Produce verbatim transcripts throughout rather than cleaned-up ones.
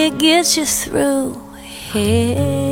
to get you through here.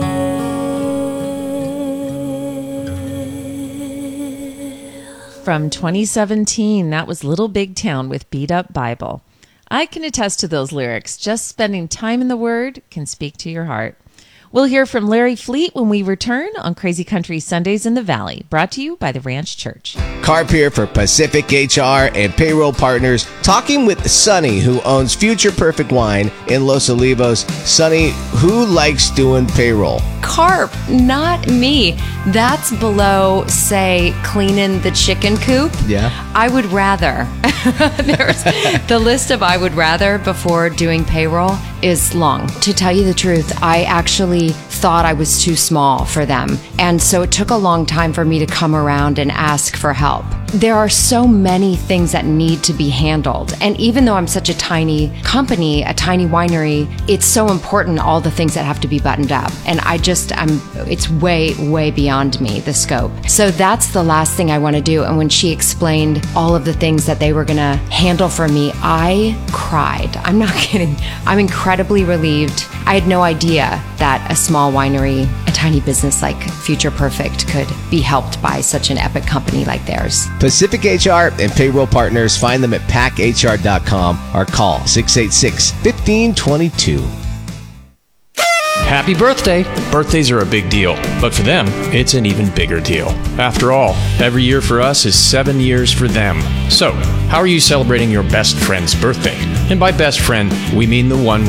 From twenty seventeen, that was Little Big Town with Beat Up Bible. I can attest to those lyrics. Just spending time in the Word can speak to your heart. We'll hear from Larry Fleet when we return on Crazy Country Sundays in the Valley, brought to you by the Ranch Church. Carp here for Pacific H R and Payroll Partners, talking with Sonny, who owns Future Perfect Wine in Los Olivos. Sonny, who likes doing payroll? Carp, not me. That's below, say, cleaning the chicken coop. Yeah. I would rather. There's the list of I would rather before doing payroll is long. To tell you the truth, I actually thought I was too small for them. And so it took a long time for me to come around and ask for help. There are so many things that need to be handled. And even though I'm such a tiny company, a tiny winery, it's so important, all the things that have to be buttoned up. And I just, I'm, it's way, way beyond me, the scope. So that's the last thing I want to do. And when she explained all of the things that they were going to handle for me, I cried. I'm not kidding. I'm incredibly relieved. I had no idea that a small winery, a tiny business like Future Perfect could be helped by such an epic company like theirs. Pacific H R and Payroll Partners. Find them at pack h r dot com or call six eight six, one five two two. Happy birthday! Birthdays are a big deal, but for them, it's an even bigger deal. After all, every year for us is seven years for them. So, how are you celebrating your best friend's birthday? And by best friend, we mean the one